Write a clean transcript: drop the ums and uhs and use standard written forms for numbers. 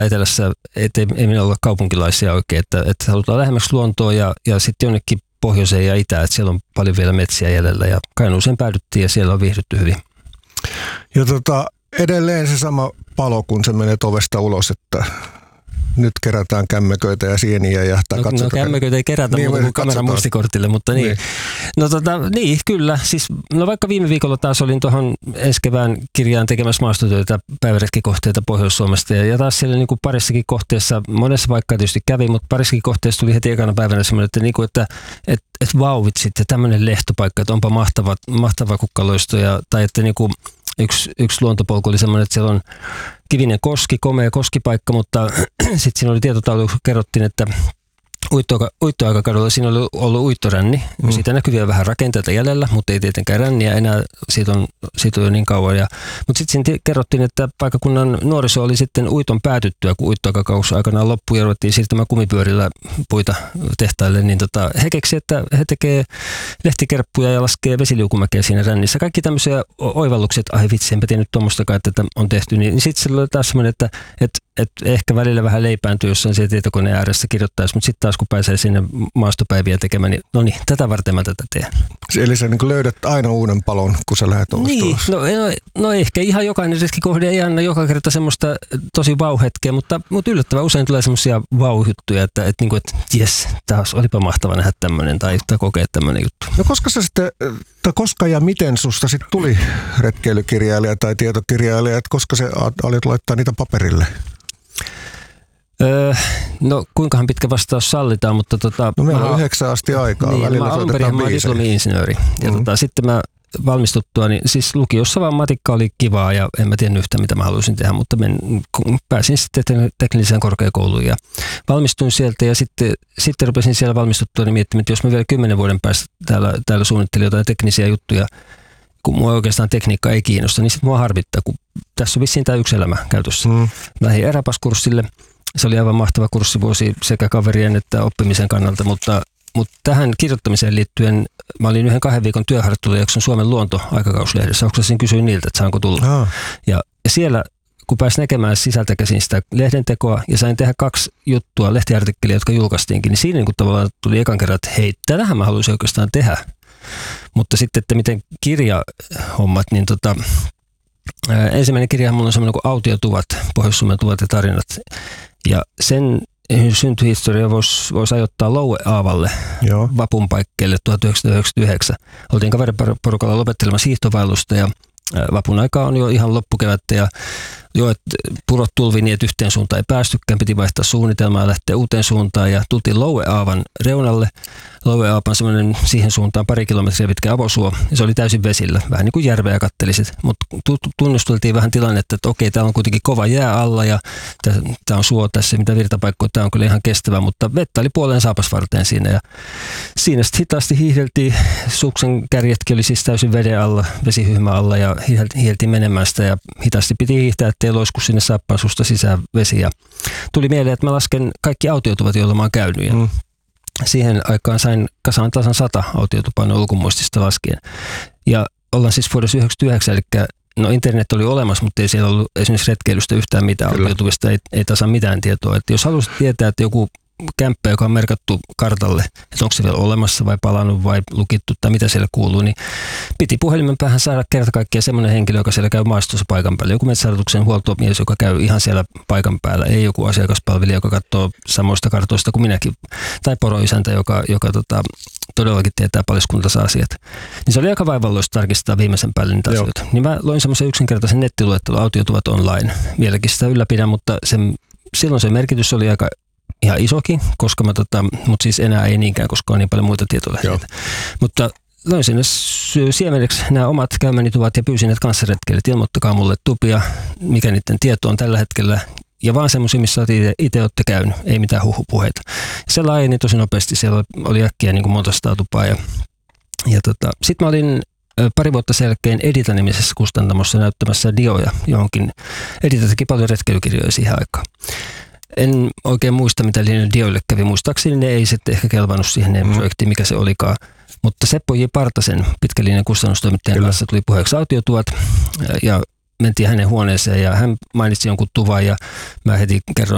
etelässä, ei me olla kaupunkilaisia oikein, että halutaan lähemmäksi luontoa ja sitten jonnekin pohjoiseen ja itään, että siellä on paljon vielä metsiä jäljellä ja Kainuuseen päädyttiin ja siellä on viihdytty hyvin. Ja edelleen se sama palo, kun se menee ovesta ulos, että nyt kerätään kämmeköitä ja sieniä ja katsotaan. No kämmeköitä ei kerätä niin, muuta kuin kameran muistikortille, mutta niin. No niin, kyllä. Siis, no vaikka viime viikolla taas olin tuohon ensi kevään kirjaan tekemässä maastotyötä päiväretkikohteita Pohjois-Suomesta ja taas siellä niin kuin parissakin kohteessa, monessa paikkaa tietysti kävi, mutta parissakin kohteessa tuli heti ekana päivänä semmoinen, että vau vitsi, tämmöinen lehtopaikka, että onpa mahtava kukkaloisto tai että niin kuin yksi luontopolku oli semmoinen, että siellä on kivinen koski, komea koskipaikka, mutta sitten siinä oli tietotaulu, kun kerrottiin, että uittoaikakaudella siinä oli ollut uittoränni. Siitä näkyy vielä vähän rakenteita jäljellä, mutta ei tietenkään ränniä enää, siitä on jo niin kauan. Mutta sitten siinä kerrottiin, että paikkakunnan nuoriso oli sitten uiton päätyttyä, kun uittoaikakausi aikanaan loppui ja ruvettiin siirtämään kumipyörillä puita tehtaille, niin he keksi, että he tekee lehtikerppuja ja laskee vesiliukumäkeä siinä rännissä. Kaikki tämmöisiä oivalluksia, että ai vitsi, enpä tiennyt tuommoistakaan, että tätä on tehty. Niin sitten se oli taas semmoinen, että ehkä välillä vähän leipääntyy jossain siellä tietokoneen ääressä kirjoittaisi, mutta sitten taas kun pääsee sinne maastopäiviä tekemään, niin no niin, tätä varten mä tätä teen. Eli sä niin löydät aina uuden palon, kun sä lähdet niin, no ehkä ihan jokainen retkikohde ei anna joka kerta semmoista tosi vau-hetkeä, mutta yllättävän usein tulee semmoisia vau-juttuja, että jes, taas olipa mahtava nähdä tämmöinen tai kokea tämmöinen juttu. No koska ja miten susta sitten tuli retkeilykirjailija tai tietokirjailija, että koska sä alit laittaa niitä paperille? No kuinkahan pitkä vastaus sallitaan, mutta No meillä on 9 asti aikaa. Niin, mä alun perin olen diplomi-insinööri. Ja sitten mä valmistuttua, niin siis lukiossa vaan matikka oli kivaa ja en mä tiennyt yhtään mitä mä haluaisin tehdä, mutta pääsin sitten tekniseen korkeakouluun ja valmistuin sieltä ja sitten rupesin siellä valmistuttua niin miettimään, että jos mä vielä 10 vuoden päästä täällä suunnittelin jotain teknisiä juttuja, kun mua oikeastaan tekniikka ei kiinnosta, niin sitten mua harvittaa, kun tässä on vissiin tämä yksi elämä käytössä. Mä lähdin eräpaskurssille. Se oli aivan mahtava kurssivuosi sekä kaverien että oppimisen kannalta, mutta tähän kirjoittamiseen liittyen mä olin 1-2 viikon työharjoittelujakson Suomen luonto-aikakauslehdessä. Oksasin kysyin niiltä, että saanko tulla. Ja siellä, kun pääsin näkemään sisältä käsin sitä lehdentekoa ja sain tehdä 2 juttua, lehtiartikkelia, jotka julkaistiinkin, niin siinä niin tavallaan tuli ekan kerran, että hei, tätähän mä haluaisin oikeastaan tehdä. Mutta sitten, että miten kirjahommat, niin ensimmäinen kirjahan mulla on semmoinen kuin Autiotuvat, Pohjois-Suomen tuvat ja tarinat. Ja sen syntyhistoria voisi ajoittaa Loue-Aavalle vapun paikkeelle 1999. Oltiin kaveriporukalla lopettelemassa hiihtovaellusta ja vapun aika on jo ihan loppukevättä ja purot tulvi niin, että yhteen suuntaan ei päästykään, piti vaihtaa suunnitelmaa ja lähteä uuteen suuntaan ja tultiin Loue-Aavan reunalle. Loue-Aapan semmoinen siihen suuntaan 2 kilometriä pitkä avosuo ja se oli täysin vesillä, vähän niin kuin järveä kattelisit, mutta tunnusteltiin vähän tilannetta, että okei, täällä on kuitenkin kova jää alla ja tämä on suo tässä, mitä virtapaikkoja, tämä on kyllä ihan kestävä, mutta vettä oli puoleen saapasvarteen siinä ja siinä sitten hitaasti hiihdeltiin, suksen kärjetkin oli siis täysin veden alla, vesihyhmä alla ja hiihdeltiin menemään sitä ja hitaasti piti hiihtää, ettei loisku sinne saappaasusta sisään vesi ja tuli mieleen, että mä lasken kaikki autiotuvat, joilla mä oon käynyt ja siihen aikaan sain kasaan tasan 100 autiotupaa ulkomuistista laskien. Ja ollaan siis vuodessa 1999, eli no internet oli olemassa, mutta ei siellä ollut esimerkiksi retkeilystä yhtään mitään. Autiotuvista ei tasan mitään tietoa. Että jos haluaisit tietää, että joku kämppä, joka on merkattu kartalle, että onko se vielä olemassa vai palannut vai lukittu tai mitä siellä kuuluu, niin piti puhelimen päähän saada kerta kaikkiaan semmoinen henkilö, joka siellä käy maastossa paikan päällä. Joku metsähallituksen huoltomies, joka käy ihan siellä paikan päällä, ei joku asiakaspalvelija, joka katsoo samoista kartoista kuin minäkin, tai poroisäntä, joka todellakin tietää paliskunta-asiat. Niin se oli aika vaivalloista tarkistaa viimeisen päälle niitä asioita. Niin mä loin semmoisen yksinkertaisen nettiluettelon Autiotuvat online. Vieläkin sitä ylläpidän, mutta silloin se merkitys oli aika ihan isokin, koska mutta siis enää ei niinkään, koska on niin paljon muita tietolähteitä. Mutta loin sinne siemeneksi nämä omat käymäni tuvat ja pyysin, että kanssaretkeilijät ilmoittakaa mulle tupia, mikä niiden tieto on tällä hetkellä. Ja vaan semmoisia, missä itse olette käynyt, ei mitään huhupuheita. Se laajeni tosi nopeasti, siellä oli äkkiä niin kuin monta sataa tupaa. Sitten mä olin 2 vuotta selkeän Edita-nimisessä kustantamossa näyttämässä dioja johonkin. Edita teki paljon retkeilykirjoja siihen aikaan. En oikein muista, mitä niille dioille kävi. Muistaakseni ne ei sitten ehkä kelvannut siihen projektiin, mikä se olikaan. Mutta Seppo J. Partasen pitkälinjan kustannustoimittajan kanssa tuli puheeksi autiotuvat ja mentiin hänen huoneeseen ja hän mainitsi jonkun tuvan ja mä heti kerroin